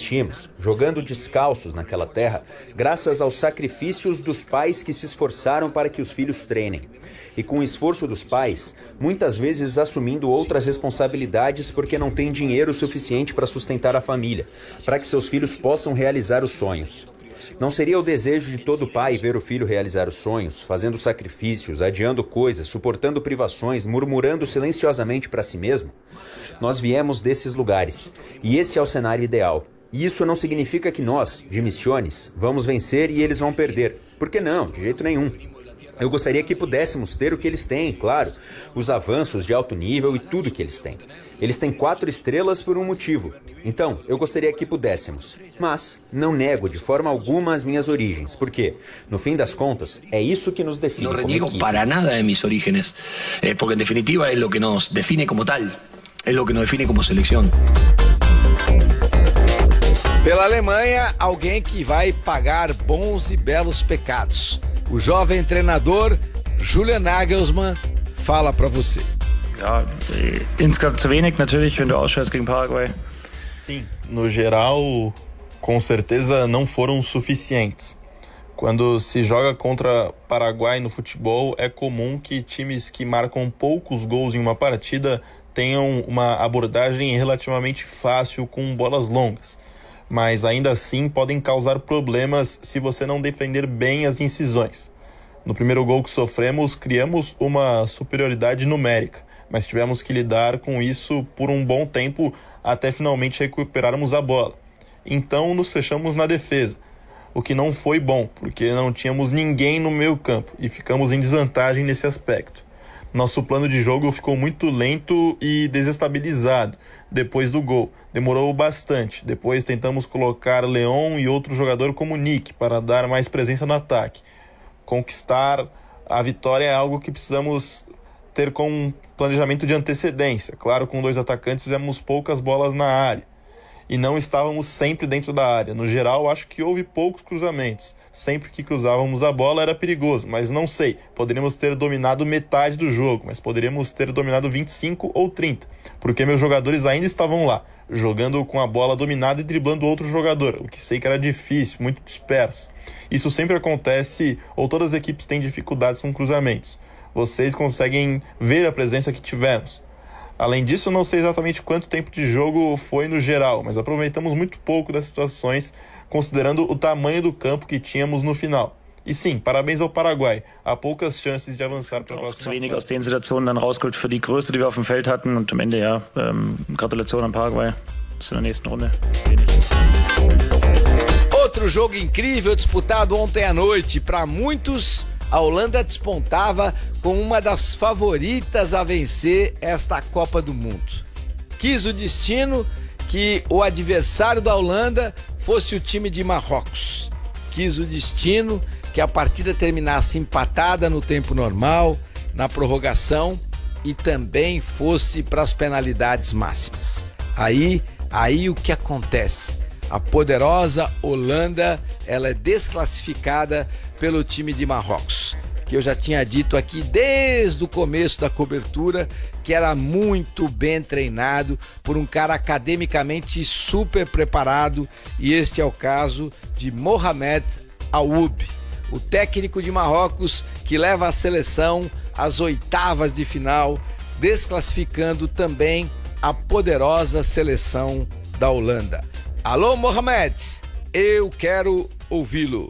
existimos, jogando descalços naquela terra, graças aos sacrifícios dos pais que se esforçaram para que os filhos treinem. E com o esforço dos pais, muitas vezes assumindo outras responsabilidades porque não têm dinheiro suficiente para sustentar a família, para que seus filhos possam realizar os sonhos. Não seria o desejo de todo pai ver o filho realizar os sonhos, fazendo sacrifícios, adiando coisas, suportando privações, murmurando silenciosamente para si mesmo? Nós viemos desses lugares, e esse é o cenário ideal. E isso não significa que nós, de Misiones, vamos vencer e eles vão perder. Por que não? De jeito nenhum. Eu gostaria que pudéssemos ter o que eles têm, claro, os avanços de alto nível e tudo que eles têm. Eles têm 4 estrelas por um motivo. Então, eu gostaria que pudéssemos. Mas não nego de forma alguma as minhas origens, porque, no fim das contas, é isso que nos define como equipe. No reniego para nada de mis orígenes, porque en definitiva es lo que nos define como tal, es lo que nos define como selección. Pela Alemanha, alguém que vai pagar bons e belos pecados. O jovem treinador Julian Nagelsmann fala para você. Ja, insgesamt zu wenig natürlich, wenn du ausscheidest gegen Paraguay. Sim, no geral, com certeza não foram suficientes. Quando se joga contra Paraguai no futebol, é comum que times que marcam poucos gols em uma partida tenham uma abordagem relativamente fácil com bolas longas. Mas ainda assim podem causar problemas se você não defender bem as incisões. No primeiro gol que sofremos, criamos uma superioridade numérica, mas tivemos que lidar com isso por um bom tempo até finalmente recuperarmos a bola. Então nos fechamos na defesa, o que não foi bom, porque não tínhamos ninguém no meio campo e ficamos em desvantagem nesse aspecto. Nosso plano de jogo ficou muito lento e desestabilizado depois do gol. Demorou bastante. Depois tentamos colocar Leon e outro jogador como Nick para dar mais presença no ataque. Conquistar a vitória é algo que precisamos ter com um planejamento de antecedência. Claro, com 2 atacantes fizemos poucas bolas na área e não estávamos sempre dentro da área. No geral, acho que houve poucos cruzamentos. Sempre que cruzávamos a bola era perigoso, mas não sei. Poderíamos ter dominado metade do jogo, mas poderíamos ter dominado 25 ou 30, porque meus jogadores ainda estavam lá, jogando com a bola dominada e driblando outro jogador, o que sei que era difícil, muito disperso. Isso sempre acontece, ou todas as equipes têm dificuldades com cruzamentos. Vocês conseguem ver a presença que tivemos. Além disso, não sei exatamente quanto tempo de jogo foi no geral, mas aproveitamos muito pouco das situações, considerando o tamanho do campo que tínhamos no final. E sim, parabéns ao Paraguai. Há poucas chances de avançar para a próxima fase. Wenig aus den Situationen dann rausgeholt für die Größe, die wir auf dem Feld hatten. Und am Ende, ja, Gratulation an Paraguay. Bis in der nächsten Runde. Outro jogo incrível disputado ontem à noite. Para muitos, a Holanda despontava como uma das favoritas a vencer esta Copa do Mundo. Quis o destino que o adversário da Holanda fosse o time de Marrocos. Quis o destino que a partida terminasse empatada no tempo normal, na prorrogação e também fosse para as penalidades máximas. Aí o que acontece? A poderosa Holanda, ela é desclassificada pelo time de Marrocos, que eu já tinha dito aqui desde o começo da cobertura, que era muito bem treinado por um cara academicamente super preparado, e este é o caso de Mohamed Ayoub, o técnico de Marrocos que leva a seleção às 8ª de final, desclassificando também a poderosa seleção da Holanda. Alô, Mohamed, eu quero ouvi-lo.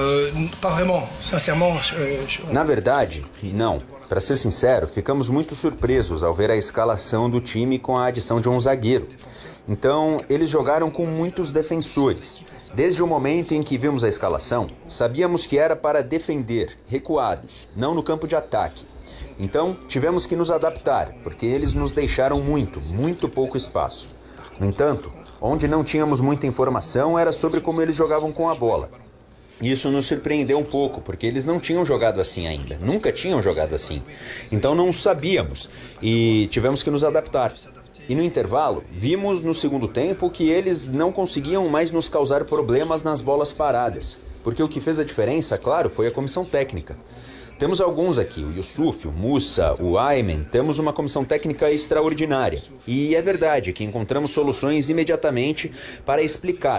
Na verdade, não. Para ser sincero, ficamos muito surpresos ao ver a escalação do time com a adição de um zagueiro. Então, eles jogaram com muitos defensores. Desde o momento em que vimos a escalação, sabíamos que era para defender, recuados, não no campo de ataque. Então, tivemos que nos adaptar, porque eles nos deixaram muito pouco espaço. No entanto, onde não tínhamos muita informação era sobre como eles jogavam com a bola. Isso nos surpreendeu um pouco, porque eles não tinham jogado assim ainda, nunca tinham jogado assim. Então não sabíamos e tivemos que nos adaptar. E no intervalo, vimos no segundo tempo que eles não conseguiam mais nos causar problemas nas bolas paradas, porque o que fez a diferença, claro, foi a comissão técnica. Temos alguns aqui, o Yusuf, o Musa, o Aymen, temos uma comissão técnica extraordinária. E é verdade que encontramos soluções imediatamente para explicar